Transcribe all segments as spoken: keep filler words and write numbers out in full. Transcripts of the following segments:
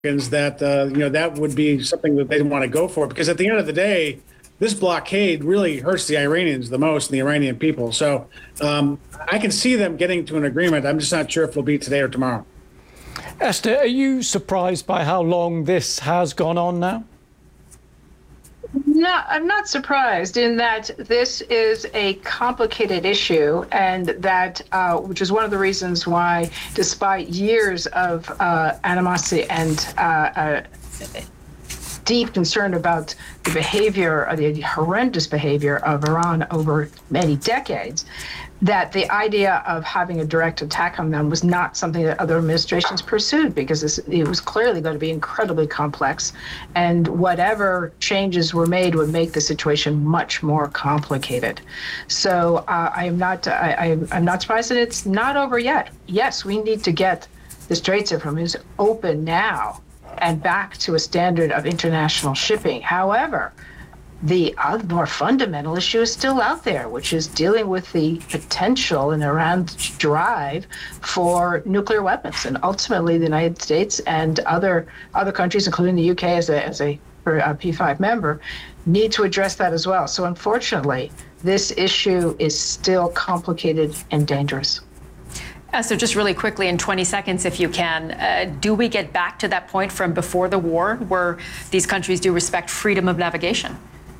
that, uh, you know, that would be something that they'd want to go for, because at the end of the day, this blockade really hurts the Iranians the most and the Iranian people. So um, I can see them getting to an agreement. I'm just not sure if it'll be today or tomorrow. Esther, are you surprised by how long this has gone on now? No, I'm not surprised in that this is a complicated issue, and that uh, which is one of the reasons why, despite years of uh, animosity and uh, uh, deep concern about the behavior, or the horrendous behavior of Iran over many decades, that the idea of having a direct attack on them was not something that other administrations pursued, because it was clearly going to be incredibly complex, and whatever changes were made would make the situation much more complicated. So uh, I am not, I, I'm not surprised that it's not over yet. Yes, we need to get the Straits of Hormuz open now and back to a standard of international shipping. However, the uh, more fundamental issue is still out there, which is dealing with the potential in Iran's drive for nuclear weapons. And ultimately, the United States and other other countries, including the U K as a, as a, a P five member, need to address that as well. So unfortunately, this issue is still complicated and dangerous. Uh, so just really quickly, in twenty seconds, if you can, uh, do we get back to that point from before the war where these countries do respect freedom of navigation?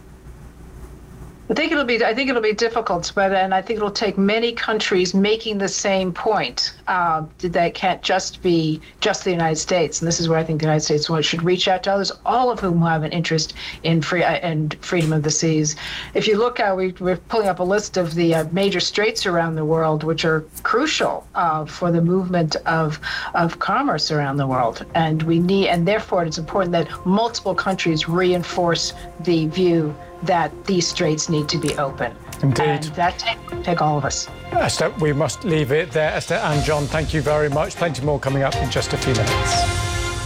I think it'll be. I think it'll be difficult, but and I think it'll take many countries making the same point. Uh, that can't just be just the United States, and this is where I think the United States should reach out to others, all of whom have an interest in free uh, and freedom of the seas. If you look at, we, we're pulling up a list of the uh, major straits around the world, which are crucial uh, for the movement of of commerce around the world, and we need, and therefore it's important that multiple countries reinforce the view that these straits need to be open. Indeed. And that take, take all of us. Esther, we must leave it there. Esther and John, thank you very much. Plenty more coming up in just a few minutes.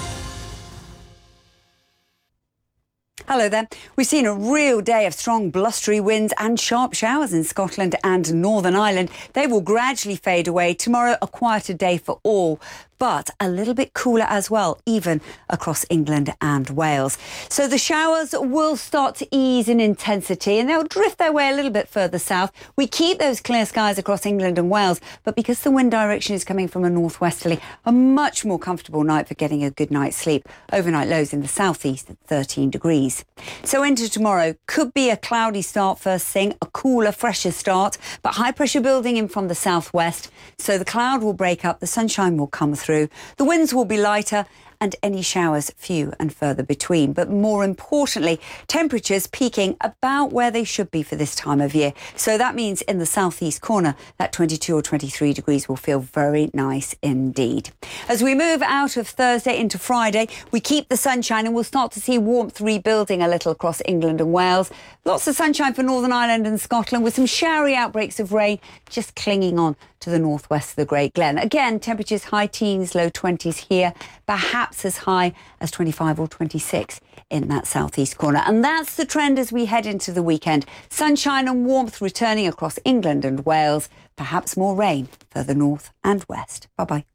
Hello there. We've seen a real day of strong blustery winds and sharp showers in Scotland and Northern Ireland. They will gradually fade away. Tomorrow, a quieter day for all, but a little bit cooler as well, even across England and Wales. So the showers will start to ease in intensity and they'll drift their way a little bit further south. We keep those clear skies across England and Wales, but because the wind direction is coming from a northwesterly, a much more comfortable night for getting a good night's sleep. Overnight lows in the southeast at thirteen degrees. So into tomorrow, could be a cloudy start first thing, a cooler, fresher start, but high pressure building in from the southwest. So the cloud will break up, the sunshine will come through. Through. The winds will be lighter and any showers few and further between. But more importantly, temperatures peaking about where they should be for this time of year. So that means in the southeast corner, that twenty-two or twenty-three degrees will feel very nice indeed. As we move out of Thursday into Friday, we keep the sunshine and we'll start to see warmth rebuilding a little across England and Wales. Lots of sunshine for Northern Ireland and Scotland with some showery outbreaks of rain just clinging on to the northwest of the Great Glen. Again, temperatures high teens, low twenties here, perhaps as high as twenty-five or twenty-six in that southeast corner. And that's the trend as we head into the weekend. Sunshine and warmth returning across England and Wales, perhaps more rain further north and west. Bye-bye.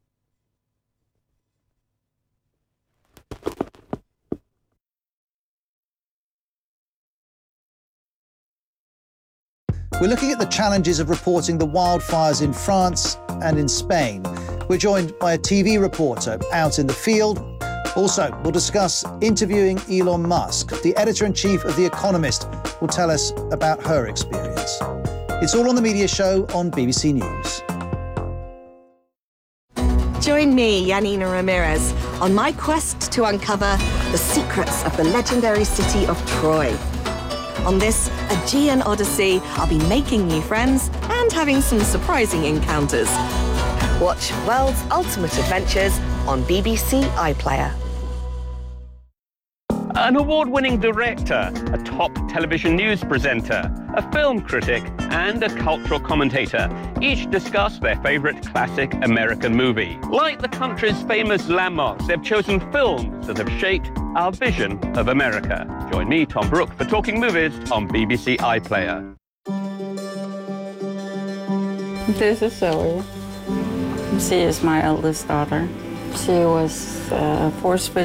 We're looking at the challenges of reporting the wildfires in France and in Spain. We're joined by a T V reporter out in the field. Also, we'll discuss interviewing Elon Musk. The editor-in-chief of The Economist will tell us about her experience. It's all on The Media Show on B B C News. Join me, Yanina Ramirez, on my quest to uncover the secrets of the legendary city of Troy. On this Aegean Odyssey, I'll be making new friends and having some surprising encounters. Watch World's Ultimate Adventures on B B C iPlayer. An award-winning director, a top television news presenter, a film critic, and a cultural commentator each discuss their favorite classic American movie. Like the country's famous landmarks, they've chosen films that have shaped our vision of America. Join me, Tom Brooke, for Talking Movies on B B C iPlayer. This is Zoe. She is my eldest daughter. She was uh, force